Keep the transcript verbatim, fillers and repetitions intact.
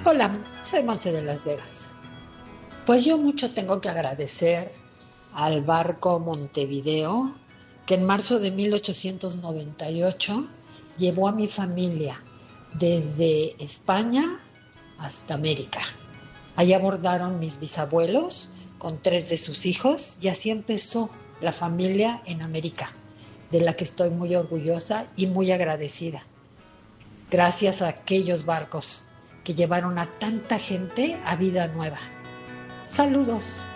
Hola, soy Monse de Las Vegas. Pues yo mucho tengo que agradecer al barco Montevideo, que en marzo de mil ochocientos noventa y ocho llevó a mi familia desde España hasta América. Allí abordaron mis bisabuelos con tres de sus hijos y así empezó la familia en América, de la que estoy muy orgullosa y muy agradecida. Gracias a aquellos barcos que llevaron a tanta gente a vida nueva. Saludos.